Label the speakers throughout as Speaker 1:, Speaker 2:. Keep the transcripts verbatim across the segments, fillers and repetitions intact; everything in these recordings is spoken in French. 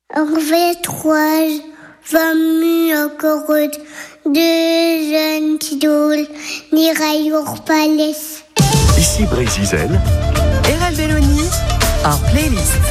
Speaker 1: Enlevé trois, vingt mu encore deux jeunes tidoules, ni rayour palais.
Speaker 2: Ici Brézizel.
Speaker 3: Erel Belloni, en playlist.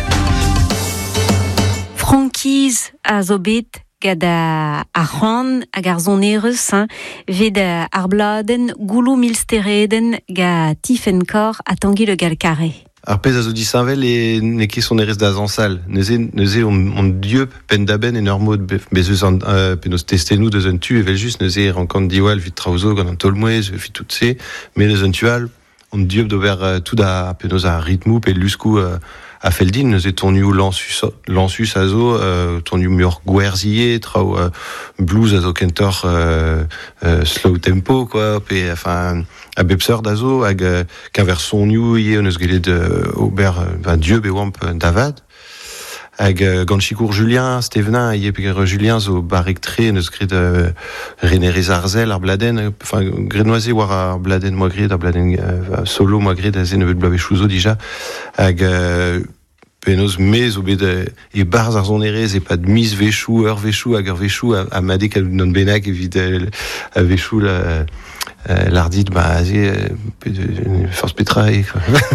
Speaker 4: Frankiz a zobet gada a ran a garzonerus, hein, ved ar bladen goulou milstereden ga tifenkor a tangi le galcaré.
Speaker 5: Ar pez a zo disanvel e ne ket son erez da zansal. Neuze, neuze on, on dieup pen daben en ur mod bezeus an uh, penos testenou deus un tu evel just neuze rankant diwal vit traozo gant an tolmouez vit tout se, mais deus un tual on dieup d'ober uh, tout da penos a ritmou pe luskou uh, a feldin neuze tonu lansus lansus a zo uh, tonu mur gwerzillet trao uh, blues a zo kentor uh, uh, slow tempo quoi pe enfin a bepseur da zo hag uh, kaver sonioù ie eus gelet uh, ober uh, dieu be wamp uh, davad hag uh, gant chikour Julien Stevenin ie peger Julien zo barek tre neus gret uh, renerez arzel ar bladen enfin grenoise war ar bladen moi gret ar bladen uh, solo moi gret a zen evet blave chouzo dija hag uh, penos mez o bet e barz ar zonerez e pad mis vechou ur vechou hag ur vechou a, a madek a non benak evit a vechou la Uh, l'ardit ba aze uh, force petra e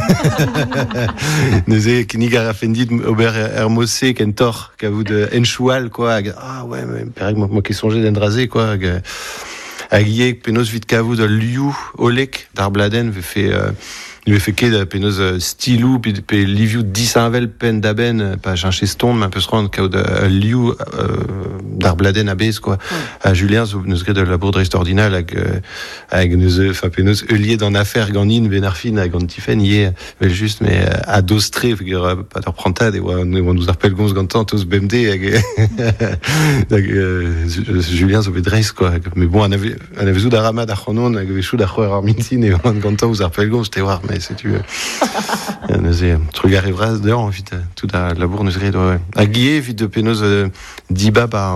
Speaker 5: neuze nig ar afendit ober er mosse kentor kavout enchoual quoi hag, ah ouais mais perek moi ket sonje d'endraze quoi hag hag ie penos vit kavout de liou olek d'ar bladen ve fe uh, il fait ket penos stilou pe, pe liviou disanvel pen daben pa janche ston un peu se rendre kaout liou euh, d'ar bladen a bez quoi mm. A Julien zo neus gret de la bourdre extraordinale hag hag neus fa penos eulier d'an affaire ganin ben ar fin hag an tifen ie vel just mais a dostre figure pas d'ar prantad e oa nous ar pelgons gantan tos bemde hag hag Julien zo bet dreiz quoi mais bon an ave an ave zo d'ar ramad ar c'honon hag vechou d'ar c'hwer ar mintin e oan gantan ouz ar pelgons te war mais si tu veux neuze truc arrivera d'ailleurs en fait tout à la bourre neuze doit a guier vite de penos diba par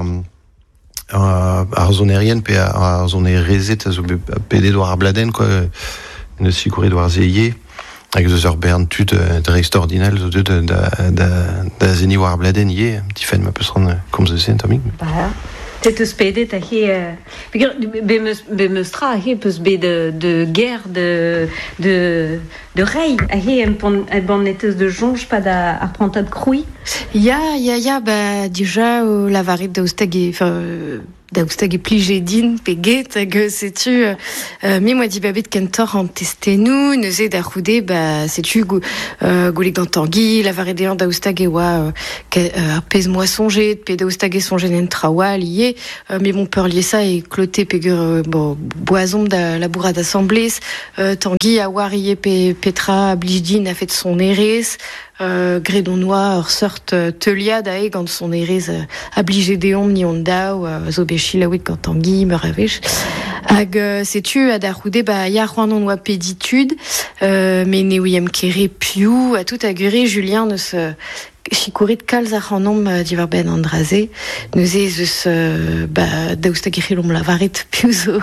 Speaker 5: ar zone aérienne pe ar zone rezet a zo pede doar ar bladen quoi ne si courir doar zeiller avec deux heures berne tout de extraordinaire zo de da da da zeni war bladen hier petit fan ma peut se rendre comme ça c'est atomique
Speaker 4: T'es spédé t'as qui bemustra qui peut se de de guerre de de de rei a qui un bon un bon nettes de jonge pas da arpenta de crouy
Speaker 6: ya ya ya bah déjà la varite d'Austag enfin d'Austag et pligédine peguet que sais-tu euh, mais moi dit babet kentor en testé nous neuze d'aroudé bah sais-tu euh, goulik dans Tanguy la varite d'Austag et wa pèse moi songer de d'Austag et songer n'en trawa lié mais mon peur lié ça et cloté peguer bon boison de la bourrade d'assemblée euh, Tanguy a warié pe Petra Bligdine a fait son erès Euh, Gredon noir sorte telia dae quand son erez obligé de om ni onda ou zobechi la wit quand Tanguy me ravèche hag sais-tu à daroudé bah ya roan noa péditude euh, mais ne ouiam kéré piou à tout aguré Julien ne se chikourit kalz ar c'hanom divar ben andraze neuze eus euh, bah daoustagiril la varit piouzo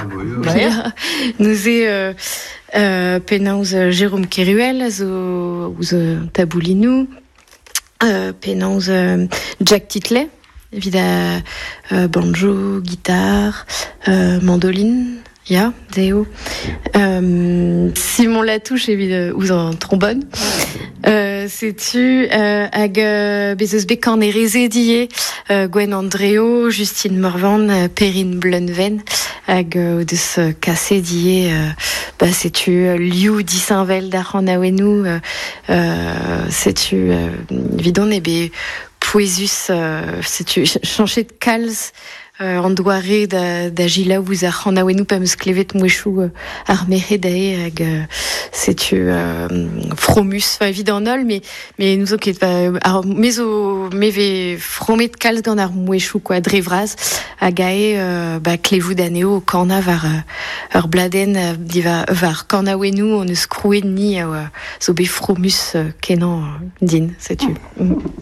Speaker 6: neuze Euh, penaos uh, Jérôme Keruel zo ouz uh, taboulinou euh, penaos uh, Jack Titley evit uh, banjo, guitare, uh, mandoline ya, deo euh, Simon Latouche evit uh, ouz an trombone euh, sais-tu euh, hag uh, bezeus bet kan ereze die uh, Gwen Andreo, Justine Morvan, uh, Perrine Blunven hag uh, deus uh, kase die uh, bah sais-tu uh, liou disanvel d'ar an aouenou euh, euh, sais-tu uh, vidon ebe poezus uh, sais-tu chancher de calz Euh, an doare da, da gila ouz ar c'han aouenou pa meus klevet mouechou euh, ar mere dae hag euh, sais-tu euh, fromus enfin évident nol mais mais nous ok euh, ar mezo meve fromet kalz gant ar mouechou quoi drevraz hag ae euh, bah klevou d'aneo korna var euh, ur bladen euh, diva var kan aouenou on eus krouet ni euh, zo be fromus euh, kenan euh, din sais-tu mm.